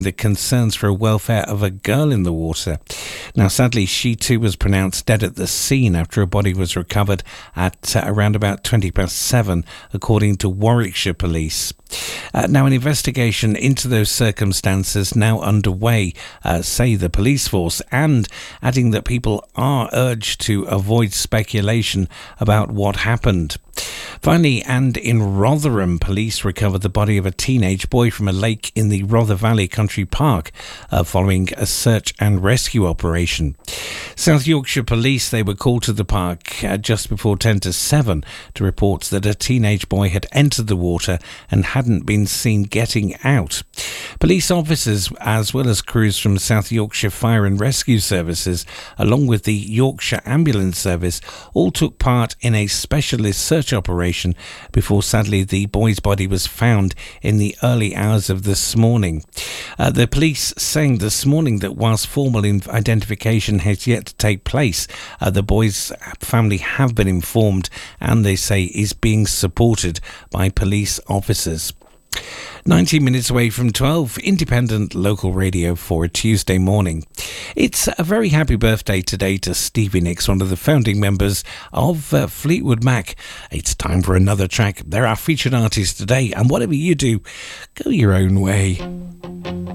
the concerns for the welfare of a girl in the water. Now, sadly, she too was pronounced dead at the scene after her body was recovered at around about 7:20, according to Warwickshire Police. Now, an investigation into those circumstances now underway, say the police force, and adding that people are urged to avoid speculation about what happened. Finally, and in Rotherham, police recovered the body of a teenage boy from a lake in the Rother Valley Country Park following a search and rescue operation. South Yorkshire Police, they were called to the park just before 7:10 to report that a teenage boy had entered the water and hadn't been seen getting out. Police officers, as well as crews from South Yorkshire Fire and Rescue Services, along with the Yorkshire Ambulance Service, all took part in a specialist search operation before, sadly, the boy's body was found in the early hours of this morning. The police saying this morning that whilst formal identification has yet to take place, the boy's family have been informed and they say is being supported by police officers. 19 minutes away from 12, independent local radio for a Tuesday morning. It's a very happy birthday today to Stevie Nicks, one of the founding members of Fleetwood Mac. It's time for another track. They're our featured artists today, and whatever you do, go your own way.